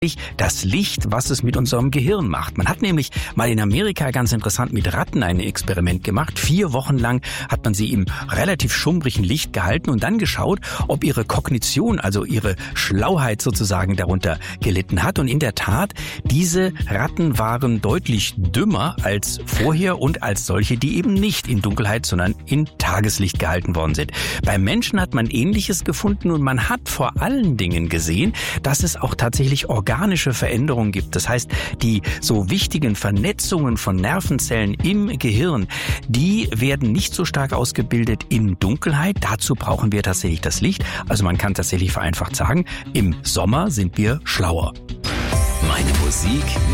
das Licht, was es mit unserem Gehirn macht. Man hat nämlich mal in Amerika ganz interessant mit Ratten ein Experiment gemacht. 4 Wochen lang hat man sie im relativ schummrigen Licht gehalten und dann geschaut, ob ihre Kognition, also ihre Schlauheit sozusagen darunter gelitten hat. Und in der Tat, diese Ratten waren deutlich dümmer als vorher und als solche, die eben nicht in Dunkelheit, sondern in Tageslicht gehalten worden sind. Beim Menschen hat man Ähnliches gefunden und man hat vor allen Dingen gesehen, dass es auch tatsächlich organische Veränderungen gibt. Das heißt, die so wichtigen Vernetzungen von Nervenzellen im Gehirn, die werden nicht so stark ausgebildet in Dunkelheit. Dazu brauchen wir tatsächlich das Licht. Also man kann tatsächlich vereinfacht sagen, im Sommer sind wir schlauer. Meine Musik